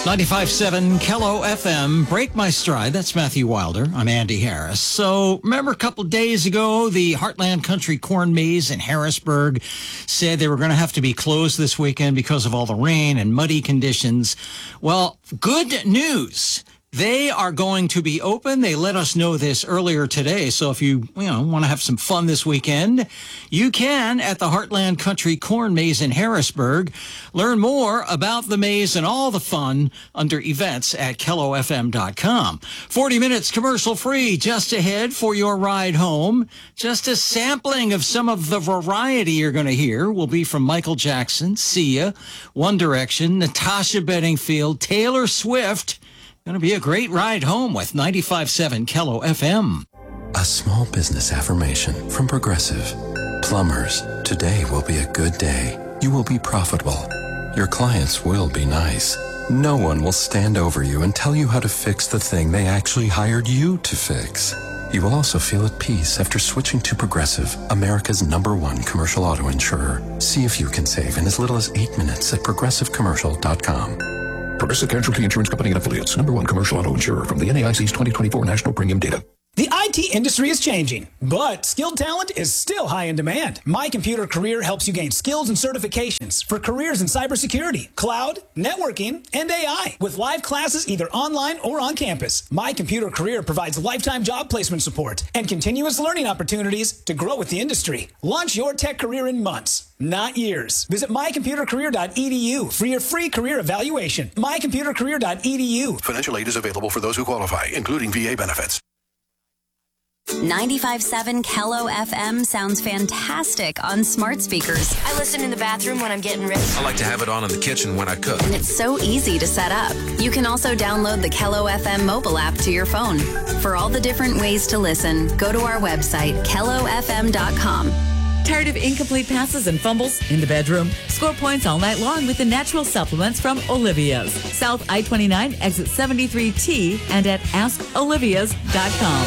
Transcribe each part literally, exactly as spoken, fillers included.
ninety-five point seven Kello F M, Break My Stride. That's Matthew Wilder. I'm Andy Harris. So remember a couple of days ago, the Heartland Country Corn Maze in Harrisburg said they were going to have to be closed this weekend because of all the rain and muddy conditions. Well, good news. They are going to be open. They let us know this earlier today. So if you, you know, want to have some fun this weekend, you can at the Heartland Country Corn Maze in Harrisburg. Learn more about the maze and all the fun under events at kello f m dot com. forty minutes commercial free just ahead for your ride home. Just a sampling of some of the variety you're going to hear will be from Michael Jackson, Sia, One Direction, Natasha Bedingfield, Taylor Swift. Going to be a great ride home with ninety-five point seven Kello F M. A small business affirmation from Progressive. Plumbers, today will be a good day. You will be profitable. Your clients will be nice. No one will stand over you and tell you how to fix the thing they actually hired you to fix. You will also feel at peace after switching to Progressive, America's number one commercial auto insurer. See if you can save in as little as eight minutes at progressive commercial dot com. Progressive Casualty Insurance Company and Affiliates. Number one commercial auto insurer from the N A I C's twenty twenty-four National Premium Data. The I T industry is changing, but skilled talent is still high in demand. My Computer Career helps you gain skills and certifications for careers in cybersecurity, cloud, networking, and A I. With live classes either online or on campus, My Computer Career provides lifetime job placement support and continuous learning opportunities to grow with the industry. Launch your tech career in months, not years. Visit my computer career dot e d u for your free career evaluation. my computer career dot e d u. Financial aid is available for those who qualify, including V A benefits. ninety-five point seven Kello F M sounds fantastic on smart speakers. I listen in the bathroom when I'm getting ready. I like to have it on in the kitchen when I cook. And it's so easy to set up. You can also download the Kello F M mobile app to your phone. For all the different ways to listen, go to our website, kello f m dot com. Tired of incomplete passes and fumbles in the bedroom? Score points all night long with the natural supplements from Olivia's. South I twenty-nine, exit seventy-three T, and at ask olivias dot com.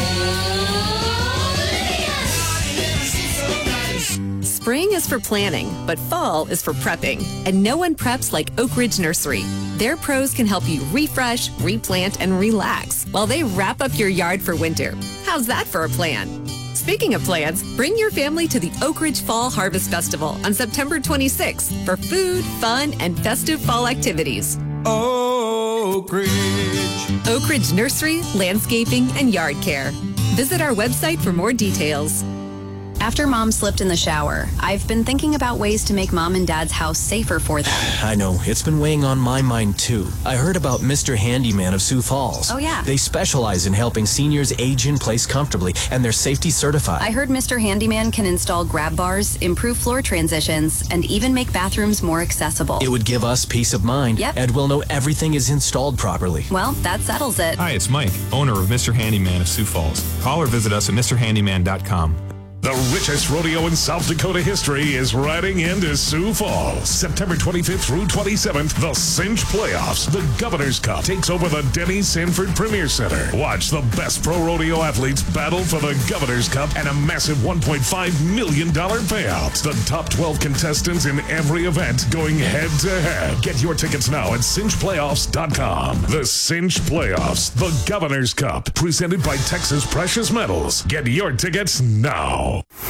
Spring is for planning, but fall is for prepping. And no one preps like Oak Ridge Nursery. Their pros can help you refresh, replant, and relax while they wrap up your yard for winter. How's that for a plan? Speaking of plans, bring your family to the Oak Ridge Fall Harvest Festival on September twenty-sixth for food, fun, and festive fall activities. Oak Ridge. Oak Ridge Nursery, Landscaping, and Yard Care. Visit our website for more details. After Mom slipped in the shower, I've been thinking about ways to make Mom and Dad's house safer for them. I know. It's been weighing on my mind, too. I heard about Mister Handyman of Sioux Falls. Oh, yeah. They specialize in helping seniors age in place comfortably, and they're safety certified. I heard Mister Handyman can install grab bars, improve floor transitions, and even make bathrooms more accessible. It would give us peace of mind, yep. and we'll know everything is installed properly. Well, that settles it. Hi, it's Mike, owner of Mister Handyman of Sioux Falls. Call or visit us at mister handyman dot com. The richest rodeo in South Dakota history is riding into Sioux Falls. September twenty-fifth through twenty-seventh, the Cinch Playoffs. The Governor's Cup takes over the Denny Sanford Premier Center. Watch the best pro rodeo athletes battle for the Governor's Cup and a massive one point five million dollars payout. The top twelve contestants in every event going head to head. Get your tickets now at cinch playoffs dot com. The Cinch Playoffs, the Governor's Cup, presented by Texas Precious Metals. Get your tickets now.